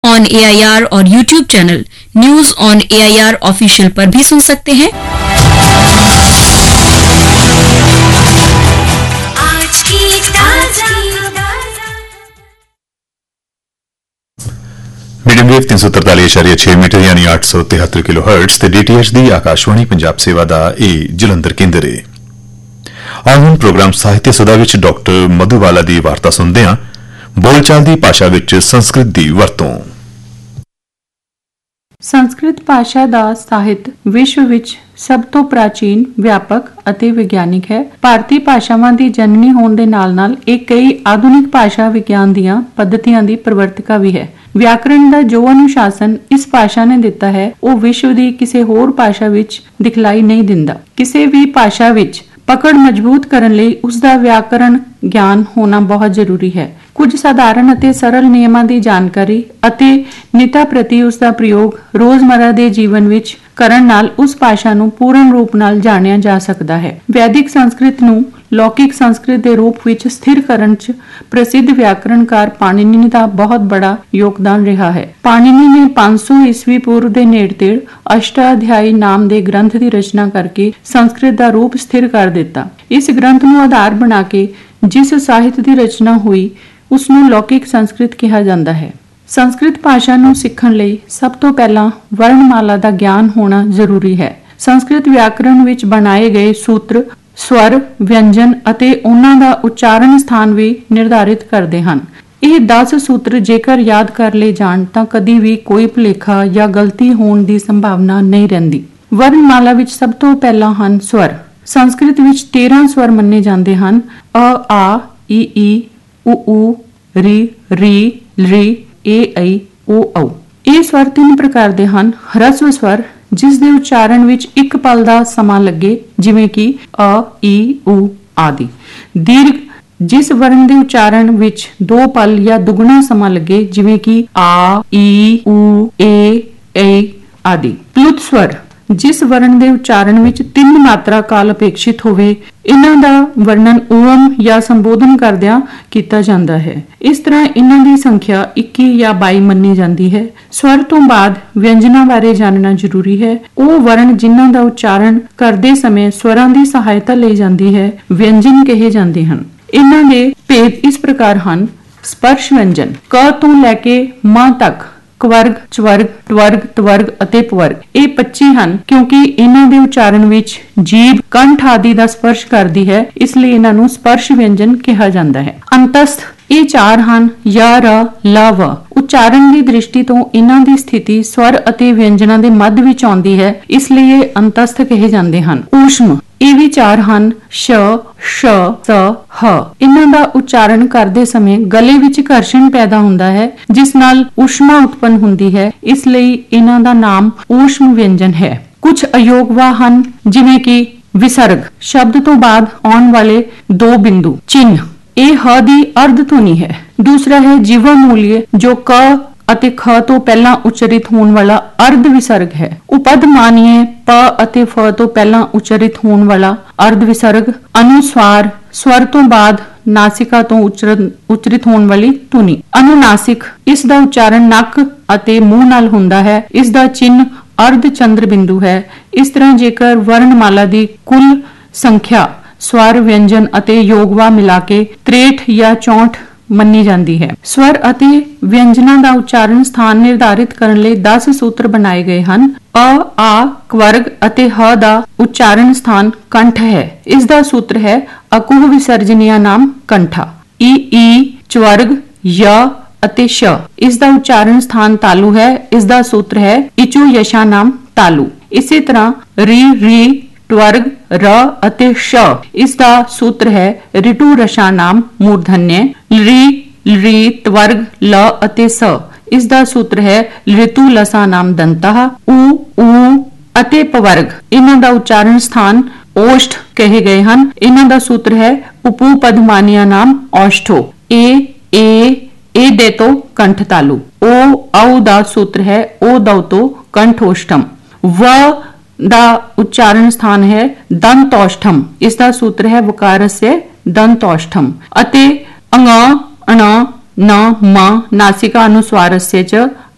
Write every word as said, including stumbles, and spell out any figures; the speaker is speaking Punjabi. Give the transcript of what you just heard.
ऑन ए आई आर और YouTube channel news on A I R official पर भी सुन सकते हैं। आज की ताजा मीडियम वेव तीन सौ तरताली इशारिया छे मीटर यानी आठ सौ तिहत्तर किलो हर्ट्स ते डी टी एच दी आकाशवाणी पंजाब सेवा दा ए जलंधर केंद्र है। आज हम प्रोग्राम साहित्य सुधा विच डॉक्टर मधुबाला दी वार्ता सुनदे हां। बोलचाल दी भाषा विच संस्कृत दी वरतों। ਸੰਸਕ੍ਰਿਤ ਭਾਸ਼ਾ ਦਾ ਸਾਹਿਤ ਵਿਸ਼ਵ ਵਿੱਚ ਸਭ ਤੋਂ ਪ੍ਰਾਚੀਨ, ਵਿਆਪਕ ਅਤੇ ਵਿਗਿਆਨਿਕ ਹੈ। ਭਾਰਤੀ ਭਾਸ਼ਾਵਾਂ ਦੀ ਜਨਨੀ ਹੋਣ ਦੇ ਨਾਲ-ਨਾਲ ਇਹ ਕਈ ਆਧੁਨਿਕ ਭਾਸ਼ਾ ਵਿਗਿਆਨ ਦੀਆਂ ਪੱਧਤੀਆਂ ਦੀ ਪ੍ਰਵਰਤਕਾ ਵੀ ਹੈ। ਵਿਆਕਰਣ ਦਾ ਜੋ ਅਨੁਸ਼ਾਸਨ ਇਸ ਭਾਸ਼ਾ ਨੇ ਦਿੱਤਾ ਹੈ, ਉਹ ਵਿਸ਼ਵ ਦੀ ਕਿਸੇ ਹੋਰ ਭਾਸ਼ਾ ਵਿੱਚ ਦਿਖਲਾਈ ਨਹੀਂ ਦਿੰਦਾ। ਕਿਸੇ ਵੀ ਭਾਸ਼ਾ ਵਿੱਚ ਪਕੜ ਮਜ਼ਬੂਤ ਕਰਨ ਲਈ ਉਸ ਦਾ ਵਿਆਕਰਣ ਗਿਆਨ ਹੋਣਾ ਬਹੁਤ ਜ਼ਰੂਰੀ ਹੈ। ਕੁਝ ਸਾਧਾਰਨ ਅਤੇ ਸਰਲ ਨਿਯਮਾਂ ਦੀ ਜਾਣਕਾਰੀ ਅਤੇ ਨਿਤਾ ਪ੍ਰਤੀ ਉਸ ਦਾ ਪ੍ਰਯੋਗ ਰੋਜ਼ਮਰਰਾ ਦੇ ਜੀਵਨ ਵਿੱਚ ਕਰਨ ਨਾਲ ਉਸ ਭਾਸ਼ਾ ਨੂੰ ਪੂਰਨ ਰੂਪ ਨਾਲ ਜਾਣਿਆ ਜਾ ਸਕਦਾ ਹੈ। ਵੈਦਿਕ ਸੰਸਕ੍ਰਿਤ ਨੂੰ ਲੌਕਿਕ ਸੰਸਕ੍ਰਿਤ ਦੇ ਰੂਪ ਵਿੱਚ ਸਥਿਰ ਕਰਨ 'ਚ ਪ੍ਰਸਿੱਧ ਵਿਆਕਰਣਕਾਰ ਪਾਣਿਨੀ ਦਾ ਬਹੁਤ ਬੜਾ ਯੋਗਦਾਨ ਰਿਹਾ ਹੈ। ਪਾਣਿਨੀ ਨੇ ਪੰਜ ਸੌ ਈਸਵੀ ਪੂਰਵ ਦੇ ਨੇੜੇ-ਤੇੜ ਅਸ਼ਟਾਧਿਆਈ ਨਾਮ ਦੇ ਗ੍ਰੰਥ ਦੀ ਰਚਨਾ ਕਰਕੇ ਸੰਸਕ੍ਰਿਤ ਦਾ ਰੂਪ ਸਥਿਰ ਕਰ ਦਿੱਤਾ। ਇਸ ਗ੍ਰੰਥ ਨੂੰ ਆਧਾਰ ਬਣਾ ਕੇ ਜਿਸ ਸਾਹਿਤ ਦੀ ਰਚਨਾ ਹੋਈ ਉਸ ਨੂੰ ਲੌਕਿਕ ਸੰਸਕ੍ਰਿਤ ਕਿਹਾ ਜਾਂਦਾ ਹੈ। ਸੰਸਕ੍ਰਿਤ ਭਾਸ਼ਾ ਨੂੰ ਸਿੱਖਣ ਲਈ ਸਭ ਤੋਂ ਪਹਿਲਾਂ ਵਰਣਮਾਲਾ ਦਾ ਗਿਆਨ ਹੋਣਾ ਜ਼ਰੂਰੀ ਹੈ। ਸੰਸਕ੍ਰਿਤ ਵਿਆਕਰਣ ਵਿੱਚ ਬਣਾਏ ਗਏ ਸੂਤਰ ਸਵਰ, ਵਿਅੰਜਨ ਅਤੇ ਉਹਨਾਂ ਦਾ ਉਚਾਰਨ ਸਥਾਨ ਵੀ ਨਿਰਧਾਰਿਤ ਕਰਦੇ ਹਨ। ਇਹ ਦਸ ਸੂਤਰ ਜੇਕਰ ਯਾਦ ਕਰ ਲਏ ਜਾਣ ਤਾਂ ਕਦੀ ਵੀ ਕੋਈ ਭੁਲੇਖਾ ਜਾਂ ਗਲਤੀ ਹੋਣ ਦੀ ਸੰਭਾਵਨਾ ਨਹੀਂ ਰਹਿੰਦੀ। ਵਰਣਮਾਲਾ ਵਿੱਚ ਸਭ ਤੋਂ ਪਹਿਲਾਂ ਹਨ ਸਵਰ। ਸੰਸਕ੍ਰਿਤ ਵਿੱਚ ਤੇਰਾਂ ਸਵਰ ਮੰਨੇ ਜਾਂਦੇ ਹਨ। ਅ, ਆ, ਈ, ਈ, उ, ऊ, री, री, री, ए, ऐ, ओ, औ। ਇਹ ਸਵਰ ਤਿੰਨ ਪ੍ਰਕਾਰ ਦੇ ਹਨ। ਹਰਸਵ ਸਵਰ, ਜਿਸ ਦੇ ਉਚਾਰਨ ਵਿੱਚ ਇੱਕ ਪਲ ਦਾ ਸਮਾਂ ਲੱਗੇ, ਜਿਵੇਂ ਕਿ ਅ, ਈ, ਊ ਆਦਿ। ਦੀਰਘ, ਜਿਸ ਵਰਣ ਦੇ ਉਚਾਰਨ ਵਿੱਚ ਦੋ ਪਲ ਜਾਂ ਦੁੱਗਣਾ ਸਮਾਂ ਲੱਗੇ, ਜਿਵੇਂ ਕਿ ਆ, ਈ, ਊ, ਏ, ਐ ਆਦਿ। ਪਲੁਤ ਸਵਰ, ਜਿਸ ਵਰਣ ਦੇ ਉਚਾਰਨ ਵਿੱਚ ਤਿੰਨ ਮਾਤਰਾ ਕਾਲ ਅਪੇਖਿਤ ਹੋਵੇ। ਇਹਨਾਂ ਦਾ ਵਰਣਨ ਓਮ ਜਾਂ ਸੰਬੋਧਨ ਕਰਦਿਆਂ ਕੀਤਾ ਜਾਂਦਾ ਹੈ। ਇਸ ਤਰ੍ਹਾਂ ਇਹਨਾਂ ਦੀ ਸੰਖਿਆ ਇੱਕੀ ਜਾਂ ਬਾਈ ਮੰਨੀ ਜਾਂਦੀ ਹੈ। ਸਵਰ ਤੋਂ ਬਾਅਦ ਵਿਅੰਜਨਾਂ ਬਾਰੇ ਜਾਣਨਾ ਜ਼ਰੂਰੀ ਹੈ। ਉਹ ਵਰਣ ਜਿਨ੍ਹਾਂ ਦਾ ਉਚਾਰਨ ਕਰਦੇ ਸਮੇਂ ਸਵਰਾਂ ਦੀ ਸਹਾਇਤਾ ਲਈ ਜਾਂਦੀ ਹੈ, ਵਿਅੰਜਨ ਕਹੇ ਜਾਂਦੇ ਹਨ। ਇਹਨਾਂ ਦੇ ਭੇਦ ਇਸ ਪ੍ਰਕਾਰ ਹਨ। ਸਪਰਸ਼ ਵਿਅੰਜਨ, ਕ ਤੋਂ ਲੈ ਕੇ ਮ ਤੱਕ, ਕਵਰਗ, ਚਵਰਗ, ਟਵਰਗ, ਤਵਰਗ ਅਤੇ ਪਵਰਗ। ਇਹ ਪੱਚੀ ਹਨ ਕਿਉਂਕਿ ਇਹਨਾਂ ਦੇ ਉਚਾਰਨ ਵਿੱਚ ਜੀਭ ਕੰਠ ਆਦਿ ਦਾ ਸਪਰਸ਼ ਕਰਦੀ ਹੈ, ਇਸ ਲਈ ਇਹਨਾਂ ਨੂੰ ਸਪਰਸ਼ ਵਿਅੰਜਨ ਕਿਹਾ ਜਾਂਦਾ ਹੈ। ਅੰਤਸਥ, ਇਹ ਚਾਰ ਹਨ। ਯ, ਰ, ਲ, ਵ। ਉਚਾਰਨ ਦੀ ਦ੍ਰਿਸ਼ਟੀ ਤੋਂ ਇਹਨਾਂ ਦੀ ਸਥਿਤੀ ਸਵਰ ਅਤੇ ਵਿਅੰਜਨਾਂ ਦੇ ਮੱਧ ਵਿੱਚ ਆਉਂਦੀ ਹੈ, ਇਸ ਲਈ ਇਹ ਅੰਤਸਥ ਕਹੇ ਜਾਂਦੇ ਹਨ। ਊਸ਼ਮ, ਇਹ ਵੀ ਚਾਰ ਹਨ। ਸ਼, ਸ਼, ਸ, ਹ। ਇਹਨਾਂ ਦਾ ਉਚਾਰਨ ਕਰਦੇ ਸਮੇਂ ਗਲੇ ਵਿੱਚ ਘਰਸ਼ਣ ਪੈਦਾ ਹੁੰਦਾ ਹੈ, ਜਿਸ ਨਾਲ ਊਸ਼ਮਾ ਉਤਪੰਨ ਹੁੰਦੀ ਹੈ, ਇਸ ਲਈ ਇਹਨਾਂ ਦਾ ਨਾਮ ਊਸ਼ਮ ਵਿਅੰਜਨ ਹੈ। ਕੁਝ ਅਯੋਗਵਾ ਹਨ, ਜਿਵੇਂ ਕਿ ਵਿਸਰਗ, ਸ਼ਬਦ ਤੋਂ ਬਾਅਦ ਆਉਣ ਵਾਲੇ ਦੋ ਬਿੰਦੂ। ਚਿੰਨ, ਇਹ ਹ ਦੀ ਅਰਧ ਧੁਨੀ ਹੈ। ਦੂਸਰਾ ਹੈ ਜਿਵਾ ਮੂਲੀਏ, ਜੋ ਕ ਅਤੇ ਖ ਤੋਂ ਪਹਿਲਾਂ ਉਚਰਿਤ ਹੋਣ ਵਾਲਾ ਅਰਧ ਵਿਸਰਗ ਹੈ। ਉਪਦ ਮਾਨੀਏ, ਪ ਅਤੇ ਫ ਤੋਂ ਪਹਿਲਾਂ ਉਚਰਿਤ ਹੋਣ ਵਾਲਾ ਅਰਧ ਵਿਸਰਗ। ਅਨੁਸਵਾਰ, ਸਵਰ ਤੋਂ ਬਾਅਦ ਨਾਸਿਕਾ ਤੋਂ ਉਚਰਿਤ ਹੋਣ ਵਾਲੀ ਧੁਨੀ। ਅਨੁਨਾਸਿਕ, ਇਸ ਦਾ ਉਚਾਰਨ ਨੱਕ ਅਤੇ ਮੂੰਹ ਨਾਲ ਹੁੰਦਾ ਹੈ। ਇਸ ਦਾ ਚਿੰਨ ਅਰਧ ਚੰਦਰ ਬਿੰਦੂ ਹੈ। ਇਸ ਤਰ੍ਹਾਂ ਜੇਕਰ ਵਰਣਮਾਲਾ ਦੀ ਕੁੱਲ ਸੰਖਿਆ ਸਵਰ, ਵਿਅੰਜਨ ਅਤੇ ਯੋਗਵਾ ਮਿਲਾ ਕੇ ਤਰੇਹਠ ਜਾਂ ਚੌਂਹਠ ਮੰਨੀ ਜਾਂਦੀ ਹੈ। ਸਵਰ ਅਤੇ ਵਿਅੰਜਨਾਂ ਦਾ ਉਚਾਰਨ ਸਥਾਨ ਨਿਰਧਾਰਿਤ ਕਰਨ ਲਈ ਦਸ ਸੂਤਰ ਬਣਾਏ ਗਏ ਹਨ। ਅ, ਆ, ਕਵਰਗ ਅਤੇ ਹ ਦਾ ਉਚਾਰਨ ਸਥਾਨ ਕੰਠ ਹੈ। ਇਸ ਦਾ ਸੂਤਰ ਹੈ ਅਕੁਹ ਵਿਸਰਜਨੀਆ ਨਾਮ ਕੰਠਾ। ਈ, ਈ, ਚਵਰਗ, य ਅਤੇ ਸ਼। ਇਸ ਦਾ ਉਚਾਰਨ ਸਥਾਨ ਤਾਲੂ ਹੈ। ਇਸ ਦਾ ਸੂਤਰ ਹੈ ਇਚੂ ਯਸ਼ਾ ਨਾਮ ਤਾਲੂ। ਇਸੇ ਤਰ੍ਹਾਂ ਰੀ, ਰੀ, ਟਵਰਗ, ਰ ਅਤੇ ਸ਼। ਇਸ ਦਾ ਸੂਤਰ ਹੈ ਰਿਟੂ ਰਸ਼ਾ ਨਾਮ ਮੂਰਧਨਯ। ਰੀ, ਰੀ, ਤਵਰਗ, ਲ ਅਤੇ ਸ। ਇਸ ਦਾ ਸੂਤਰ ਹੈ ਰਿਤੂ ਲਸਾ ਨਾਮ ਦੰਤਹ। ਊ, ਊ ਅਤੇ ਪਵਰਗ, ਇਹਨਾਂ ਦਾ ਉਚਾਰਨ ਸਥਾਨ ਔਸ਼ਠ ਕਹੇ ਗਏ ਹਨ। ਇਹਨਾਂ ਦਾ ਸੂਤਰ ਹੈ ਉਪੂ ਪਦਮਾਨੀਆ ਨਾਮ ਔਸ਼ਠੋ। ਏ, ਏ, ਏ ਦੇ ਤੋਂ ਕੰਠ ਤਾਲੂ। ਓ, ਔ ਦਾ ਸੂਤਰ ਹੈ ਓ ਦਉ ਤੋਂ ਕੰਠ ਔਸ਼ਠਮ। ਵ ਦਾ ਉਚਾਰਨ ਸਥਾਨ ਹੈ ਦੰਤੌਸ਼ਠਮ। ਇਸ ਦਾ ਸੂਤਰ ਹੈ ਵਕਾਰस्य ਦੰਤੌਸ਼ਠਮ। ਅਤੇ ਅੰਗ, ਅਣ, ਨ, ਮ ਨਾਸਿਕਾ ਅਨੁਸਵਾਰस्य ਚ